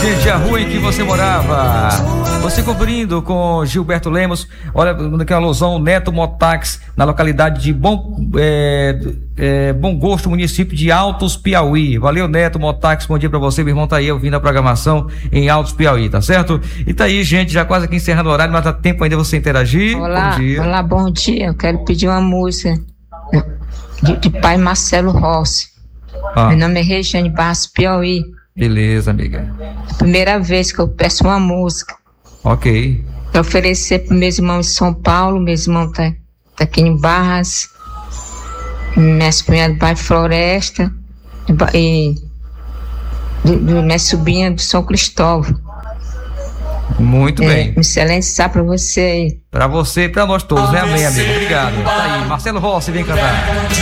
gente, a rua em que você morava. Você conferindo com Gilberto Lemos. Olha, que é uma alusão, Neto Motax, na localidade de Bom Gosto, município de Altos, Piauí. Valeu, Neto Motax, bom dia pra você, meu irmão tá aí ouvindo a programação em Altos, Piauí, tá certo? E tá aí, gente, já quase aqui encerrando o horário, mas dá tempo ainda você interagir. Olá, bom dia. Olá, bom dia, eu quero pedir uma música de pai Marcelo Rossi. Meu nome é Regiane Barros, Piauí. Beleza, amiga. Primeira vez que eu peço uma música. Ok. Para oferecer para meus irmãos de São Paulo, meus irmãos tá aqui em Barras, minhas cunhadas do bairro Floresta e minha sobrinha do São Cristóvão. Muito bem. Um excelente sábado para você aí. Para você e para nós todos, né? Amém, amigo. Obrigado. Tá aí, Marcelo Rossi, vem cantar.